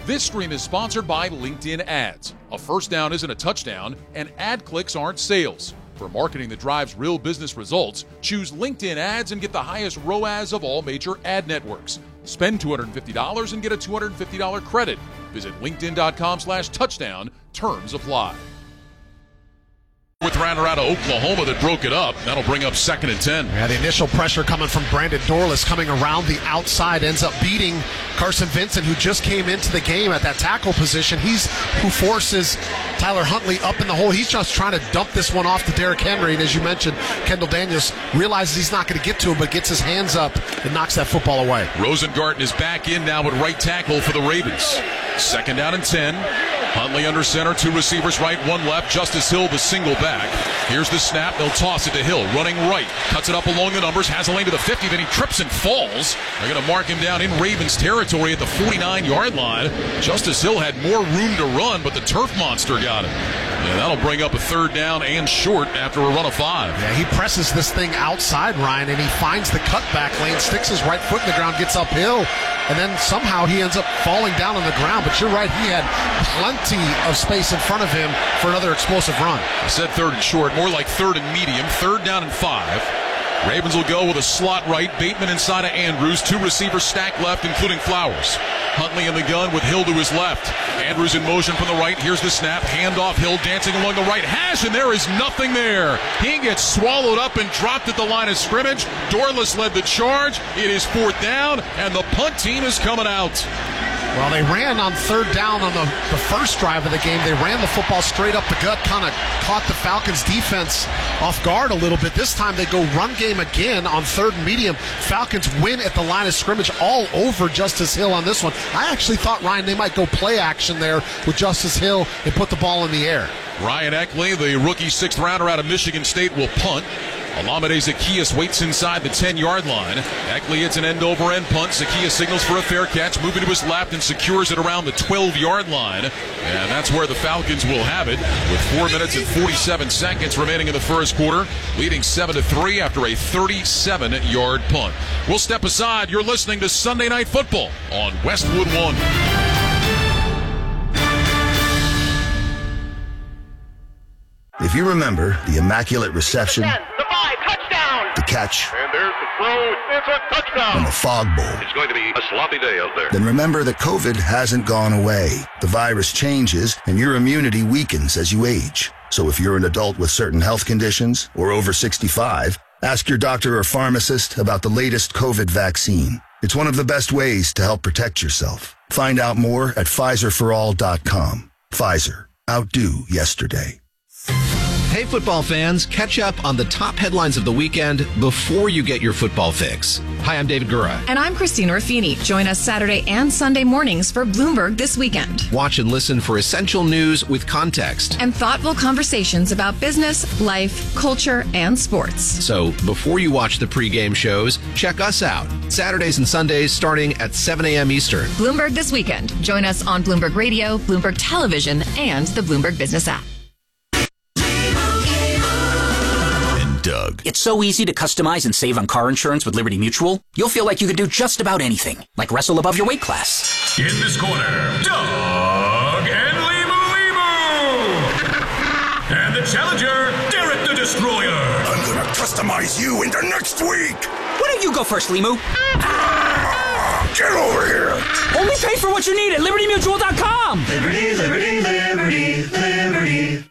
This stream is sponsored by LinkedIn Ads. A first down isn't a touchdown, and ad clicks aren't sales. For marketing that drives real business results, choose LinkedIn Ads and get the highest ROAS of all major ad networks. Spend $250 and get a $250 credit. Visit linkedin.com/touchdown. Terms apply. With rounder out of Oklahoma that broke it up. That'll bring up 2nd and 10. Yeah, the initial pressure coming from Brandon Dorless coming around the outside ends up beating Carson Vincent, who just came into the game at that tackle position. He's who forces Tyler Huntley up in the hole. He's just trying to dump this one off to Derrick Henry. And as you mentioned, Kendall Daniels realizes he's not going to get to him, but gets his hands up and knocks that football away. Rosengarten is back in now at right tackle for the Ravens. 2nd down and 10. Huntley under center, 2 receivers right, 1 left. Justice Hill, the single back. Here's the snap. They'll toss it to Hill, running right. Cuts it up along the numbers, has a lane to the 50, then he trips and falls. They're going to mark him down in Ravens territory at the 49-yard line. Justice Hill had more room to run, but the turf monster got him. And that'll bring up a 3rd down and short after a run of 5. Yeah, he presses this thing outside, Ryan, and he finds the cutback lane, sticks his right foot in the ground, gets uphill, and then somehow he ends up falling down on the ground. But you're right, he had plenty of space in front of him for another explosive run. I said 3rd and short, more like 3rd and medium. 3rd down and 5. Ravens will go with a slot right. Bateman inside of Andrews. 2 receivers stacked left, including Flowers. Huntley in the gun with Hill to his left. Andrews in motion from the right. Here's the snap. Handoff. Hill dancing along the right hash, and there is nothing there. He gets swallowed up and dropped at the line of scrimmage. Dorless led the charge. It is 4th down, and the punt team is coming out. Well, they ran on 3rd down on the first drive of the game. They ran the football straight up the gut, kind of caught the Falcons' defense off guard a little bit. This time they go run game again on 3rd and medium. Falcons win at the line of scrimmage all over Justice Hill on this one. I actually thought, Ryan, they might go play action there with Justice Hill and put the ball in the air. Ryan Eckley, the rookie 6th rounder out of Michigan State, will punt. Alameda Zacchaeus waits inside the 10-yard line. Eckley hits an end-over-end punt. Zacchaeus signals for a fair catch, moving to his left and secures it around the 12-yard line. And that's where the Falcons will have it with 4 minutes and 47 seconds remaining in the first quarter, leading 7-3 after a 37-yard punt. We'll step aside. You're listening to Sunday Night Football on Westwood One. If you remember the Immaculate Reception, the catch, and there's the throw, it's a touchdown, and the Fog Bowl, it's going to be a sloppy day out there. then remember that COVID hasn't gone away. The virus changes, and your immunity weakens as you age. So if you're an adult with certain health conditions or over 65, ask your doctor or pharmacist about the latest COVID vaccine. It's one of the best ways to help protect yourself. Find out more at PfizerForAll.com. Pfizer. Outdo yesterday. Hey, football fans, catch up on the top headlines of the weekend before you get your football fix. Hi, I'm David Gura. And I'm Christina Raffini. Join us Saturday and Sunday mornings for Bloomberg This Weekend. Watch and listen for essential news with context and thoughtful conversations about business, life, culture, and sports. So before you watch the pregame shows, check us out. Saturdays and Sundays starting at 7 a.m. Eastern. Bloomberg This Weekend. Join us on Bloomberg Radio, Bloomberg Television, and the Bloomberg Business app. Doug. It's so easy to customize and save on car insurance with Liberty Mutual. You'll feel like you can do just about anything, like wrestle above your weight class. In this corner, Doug and Limu. And the challenger, Derek the Destroyer. I'm gonna customize you into next week. Why don't you go first, Limu? Get over here. Only pay for what you need at LibertyMutual.com. Liberty, liberty, liberty, liberty.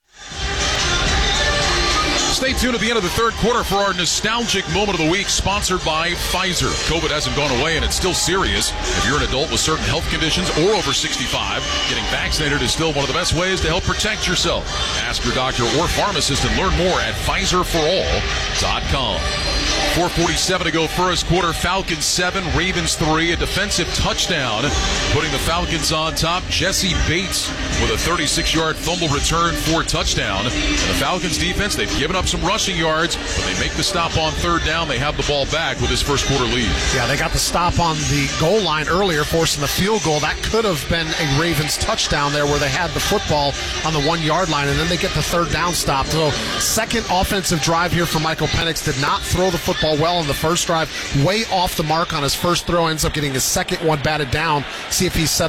Stay tuned at the end of the third quarter for our nostalgic moment of the week, sponsored by Pfizer. COVID hasn't gone away, and it's still serious. If you're an adult with certain health conditions or over 65, getting vaccinated is still one of the best ways to help protect yourself. Ask your doctor or pharmacist and learn more at PfizerForAll.com. 4:47 to go first quarter. Falcons 7, Ravens 3. A defensive touchdown, putting the Falcons on top. Jesse Bates with a 36-yard fumble return for a touchdown. And the Falcons defense, they've given up some rushing yards, but they make the stop on third down. They have the ball back with this first quarter lead. Yeah, they got the stop on the goal line earlier, forcing the field goal. That could have been a Ravens touchdown there where they had the football on the 1 yard line, and then they get the third down stop. So second offensive drive here for Michael Penix. Did not throw the football well in the first drive. Way off the mark on his first throw. Ends up getting his second one batted down. See if he's set